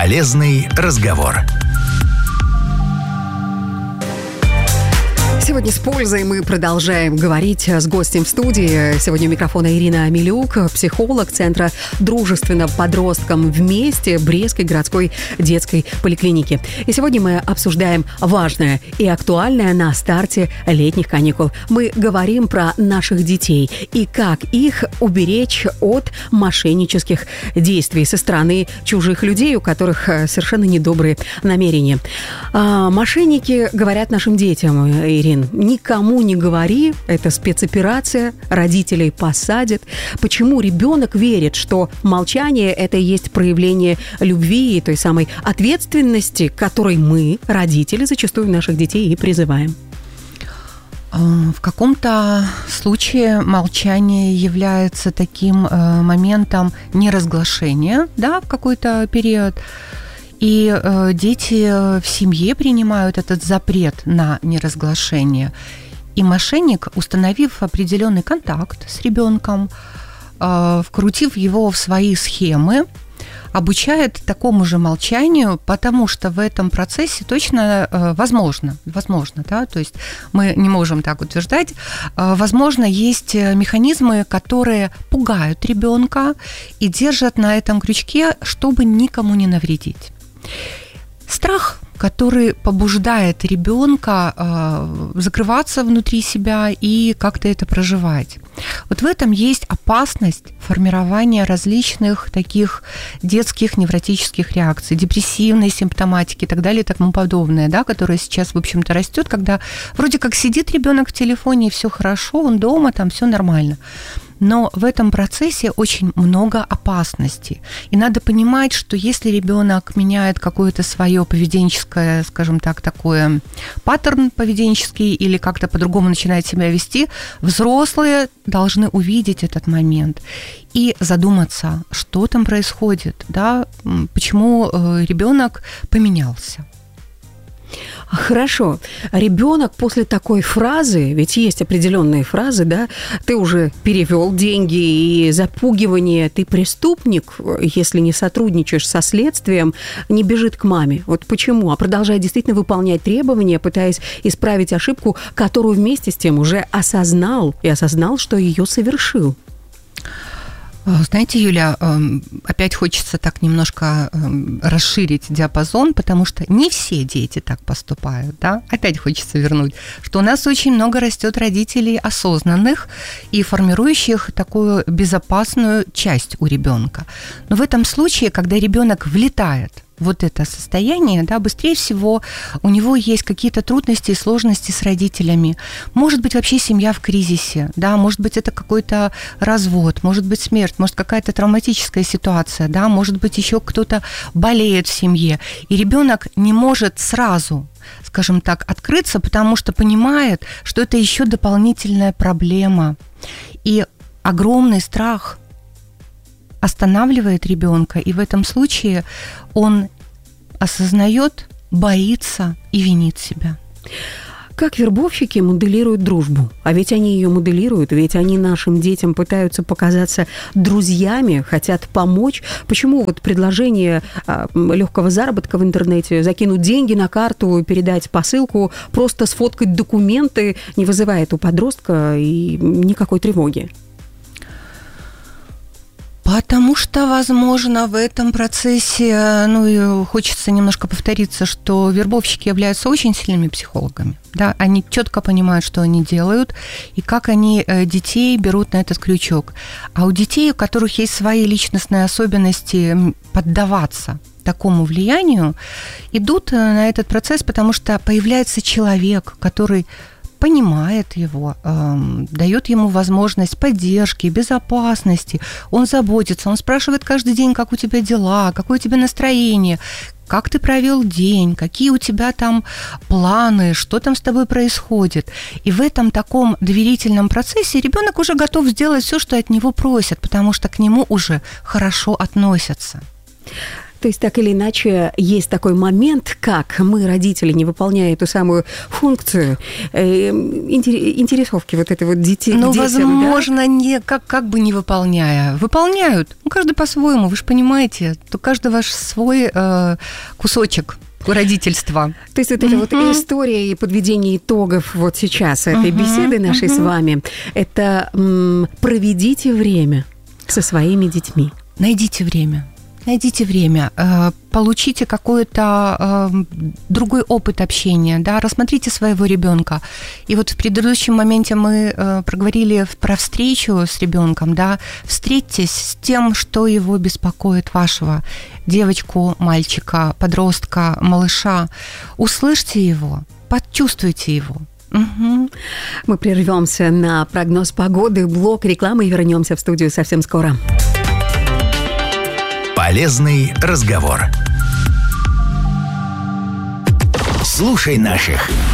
Полезный разговор. Сегодня с пользой мы продолжаем говорить с гостем в студии. Сегодня у микрофона Ирина Амелюк, психолог Центра дружественного подросткам «Вместе» Брестской городской детской поликлиники. И сегодня мы обсуждаем важное и актуальное на старте летних каникул. Мы говорим про наших детей и как их уберечь от мошеннических действий со стороны чужих людей, у которых совершенно недобрые намерения. Мошенники говорят нашим детям, Ирина, никому не говори, это спецоперация, родителей посадят. Почему ребенок верит, что молчание – это и есть проявление любви и той самой ответственности, к которой мы, родители, зачастую наших детей и призываем? В каком-то случае молчание является таким моментом неразглашения, да, в какой-то период. И дети в семье принимают этот запрет на неразглашение. И мошенник, установив определенный контакт с ребенком, вкрутив его в свои схемы, обучает такому же молчанию, потому что в этом процессе точно возможно, да, то есть мы не можем так утверждать, возможно, есть механизмы, которые пугают ребенка и держат на этом крючке, чтобы никому не навредить. Страх, который побуждает ребенка закрываться внутри себя и как-то это проживать. Вот в этом есть опасность формирования различных таких детских невротических реакций, депрессивной симптоматики и так далее и тому подобное, да, которая сейчас, в общем-то, растет, когда вроде как сидит ребенок в телефоне, и все хорошо, он дома, там все нормально. Но в этом процессе очень много опасностей. И надо понимать, что если ребенок меняет какое-то свое поведенческое, скажем так, такое паттерн поведенческий или как-то по-другому начинает себя вести, взрослые должны увидеть этот момент и задуматься, что там происходит, да, почему ребенок поменялся. Хорошо. Ребенок после такой фразы, ведь есть определенные фразы, да, ты уже перевел деньги и запугивание, ты преступник, если не сотрудничаешь со следствием, не бежит к маме. Вот почему? А продолжает действительно выполнять требования, пытаясь исправить ошибку, которую вместе с тем уже осознал, что ее совершил. Знаете, Юля, опять хочется так немножко расширить диапазон, потому что не все дети так поступают, да? Опять хочется вернуть, что у нас очень много растет родителей осознанных и формирующих такую безопасную часть у ребенка. Но в этом случае, когда ребенок влетает вот это состояние, да, быстрее всего у него есть какие-то трудности и сложности с родителями. Может быть, вообще семья в кризисе, да, может быть, это какой-то развод, может быть, смерть, может, какая-то травматическая ситуация, да, может быть, еще кто-то болеет в семье, и ребенок не может сразу, скажем так, открыться, потому что понимает, что это еще дополнительная проблема. И огромный страх останавливает ребенка, и в этом случае он осознает, боится и винит себя. Как вербовщики моделируют дружбу? А ведь они ее моделируют, ведь они нашим детям пытаются показаться друзьями, хотят помочь. Почему вот предложение легкого заработка в интернете, закинуть деньги на карту, передать посылку, просто сфоткать документы не вызывает у подростка и никакой тревоги? Потому что, возможно, в этом процессе, и хочется немножко повториться, что вербовщики являются очень сильными психологами. Да? Они четко понимают, что они делают, и как они детей берут на этот крючок. А у детей, у которых есть свои личностные особенности, поддаваться такому влиянию, идут на этот процесс, потому что появляется человек, который понимает его, дает ему возможность поддержки, безопасности, он заботится, он спрашивает каждый день, как у тебя дела, какое у тебя настроение, как ты провел день, какие у тебя там планы, что там с тобой происходит. И в этом таком доверительном процессе ребенок уже готов сделать все, что от него просят, потому что к нему уже хорошо относятся. То есть, так или иначе, есть такой момент, как мы, родители, не выполняя эту самую функцию интересовки вот этой вот детей. Ну, возможно, да? Не, как бы не выполняя. Выполняют. Ну, каждый по-своему, вы же понимаете. То каждый ваш свой кусочек родительства. То есть вот эта вот история и подведение итогов вот сейчас этой беседы нашей с вами, это проведите время со своими детьми. Найдите время. Получите какой-то другой опыт общения, да, рассмотрите своего ребенка. И вот в предыдущем моменте мы проговорили про встречу с ребенком, да, встретитесь с тем, что его беспокоит, вашего девочку, мальчика, подростка, малыша. Услышьте его, почувствуйте его. Угу. Мы прервемся на прогноз погоды, блок рекламы и вернемся в студию совсем скоро. Полезный разговор. Слушай наших.